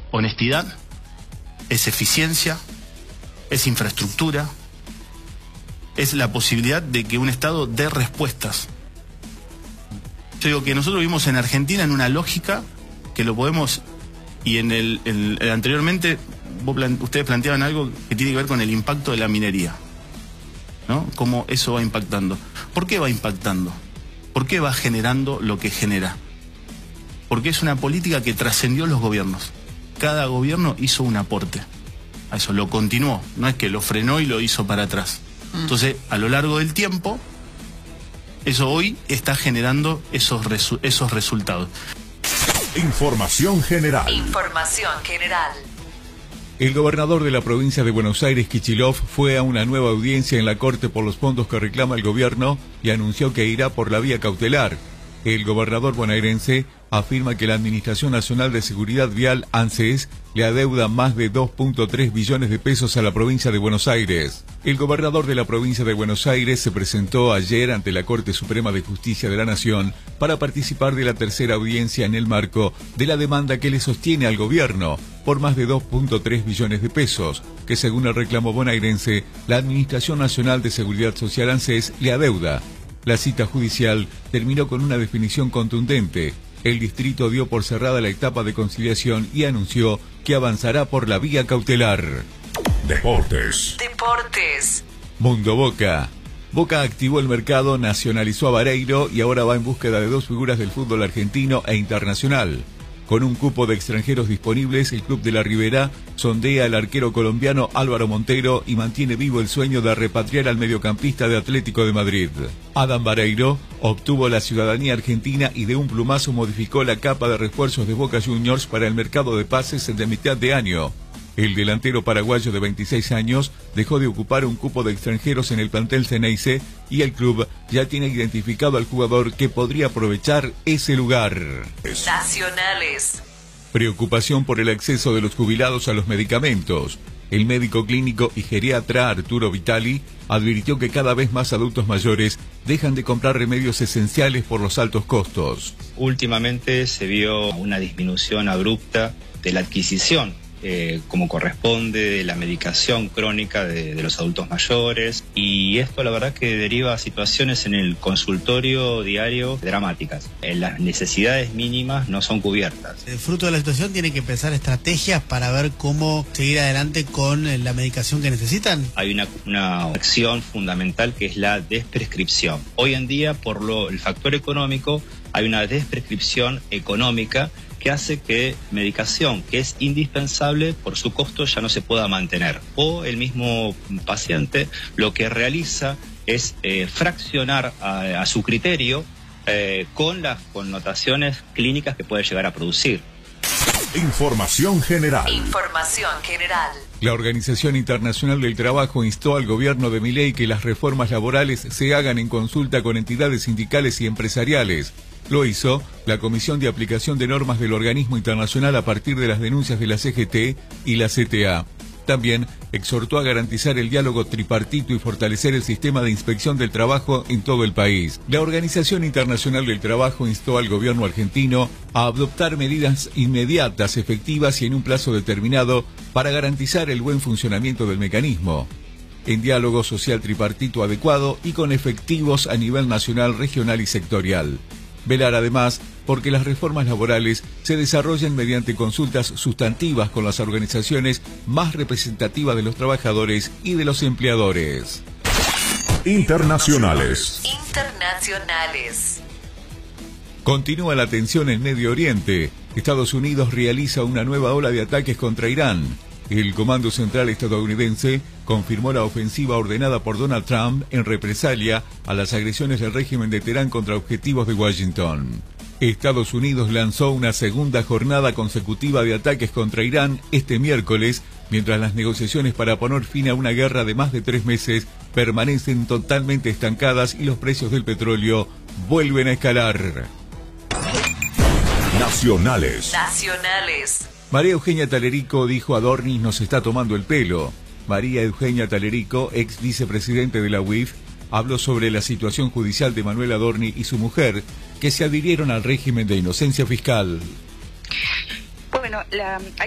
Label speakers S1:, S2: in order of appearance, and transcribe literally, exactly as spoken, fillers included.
S1: honestidad, es eficiencia, es infraestructura, es la posibilidad de que un Estado dé respuestas. Yo digo que nosotros vivimos en Argentina en una lógica que lo podemos, y en el, el, el anteriormente vos plan, ustedes planteaban algo que tiene que ver con el impacto de la minería, ¿no? Cómo eso va impactando. ¿Por qué va impactando? ¿Por qué va generando lo que genera? Porque es una política que trascendió los gobiernos. Cada gobierno hizo un aporte a eso, lo continuó, no es que lo frenó y lo hizo para atrás. Entonces, a lo largo del tiempo, eso hoy está generando esos, resu esos resultados.
S2: Información general.
S3: Información general.
S4: El gobernador de la provincia de Buenos Aires, Kicillof, fue a una nueva audiencia en la Corte por los fondos que reclama el gobierno y anunció que irá por la vía cautelar. El gobernador bonaerense afirma que la Administración Nacional de Seguridad Vial, ANSES, le adeuda más de dos punto tres billones de pesos a la provincia de Buenos Aires. El gobernador de la provincia de Buenos Aires se presentó ayer ante la Corte Suprema de Justicia de la Nación para participar de la tercera audiencia en el marco de la demanda que le sostiene al gobierno por más de dos punto tres billones de pesos, que según el reclamo bonaerense, la Administración Nacional de Seguridad Social, ANSES, le adeuda. La cita judicial terminó con una definición contundente. El distrito dio por cerrada la etapa de conciliación y anunció que avanzará por la vía cautelar.
S2: Deportes.
S3: Deportes.
S4: Mundo Boca. Boca activó el mercado, nacionalizó a Vareiro y ahora va en búsqueda de dos figuras del fútbol argentino e internacional. Con un cupo de extranjeros disponibles, el club de la Ribera sondea al arquero colombiano Álvaro Montero y mantiene vivo el sueño de repatriar al mediocampista de Atlético de Madrid. Adam Vareiro obtuvo la ciudadanía argentina y de un plumazo modificó la capa de refuerzos de Boca Juniors para el mercado de pases de mitad de año. El delantero paraguayo de veintiséis años dejó de ocupar un cupo de extranjeros en el plantel Ceneice y el club ya tiene identificado al jugador que podría aprovechar ese lugar.
S3: Nacionales.
S4: Preocupación por el acceso de los jubilados a los medicamentos. El médico clínico y geriatra Arturo Vitali advirtió que cada vez más adultos mayores dejan de comprar remedios esenciales por los altos costos.
S5: Últimamente se vio una disminución abrupta de la adquisición Eh, como corresponde, de la medicación crónica de, de los adultos mayores, y esto la verdad que deriva a situaciones en el consultorio diario dramáticas. Eh, las necesidades mínimas no son cubiertas.
S6: El fruto de la situación tiene que pensar estrategias para ver cómo seguir adelante con la medicación que necesitan.
S5: Hay una, una acción fundamental que es la desprescripción. Hoy en día, por lo, el factor económico, hay una desprescripción económica que hace que medicación que es indispensable por su costo ya no se pueda mantener. O el mismo paciente lo que realiza es eh, fraccionar a, a su criterio eh, con las connotaciones clínicas que puede llegar a producir.
S2: Información general.
S3: Información general.
S4: La Organización Internacional del Trabajo instó al gobierno de Milei que las reformas laborales se hagan en consulta con entidades sindicales y empresariales. Lo hizo la Comisión de Aplicación de Normas del Organismo Internacional a partir de las denuncias de la C G T y la C T A. También exhortó a garantizar el diálogo tripartito y fortalecer el sistema de inspección del trabajo en todo el país. La Organización Internacional del Trabajo instó al gobierno argentino a adoptar medidas inmediatas, efectivas y en un plazo determinado para garantizar el buen funcionamiento del mecanismo, en diálogo social tripartito adecuado y con efectivos a nivel nacional, regional y sectorial. Velar además porque las reformas laborales se desarrollen mediante consultas sustantivas con las organizaciones más representativas de los trabajadores y de los empleadores.
S2: Internacionales.
S3: Internacionales.
S4: Continúa la tensión en Medio Oriente. Estados Unidos realiza una nueva ola de ataques contra Irán. El Comando Central estadounidense confirmó la ofensiva ordenada por Donald Trump en represalia a las agresiones del régimen de Teherán contra objetivos de Washington. Estados Unidos lanzó una segunda jornada consecutiva de ataques contra Irán este miércoles, mientras las negociaciones para poner fin a una guerra de más de tres meses permanecen totalmente estancadas y los precios del petróleo vuelven a escalar.
S2: Nacionales.
S3: Nacionales.
S4: María Eugenia Talerico dijo a Dornis nos está tomando el pelo. María Eugenia Talerico, ex vicepresidente de la U I F, habló sobre la situación judicial de Manuel Adorni y su mujer, que se adhirieron al régimen de inocencia fiscal.
S7: Bueno, la,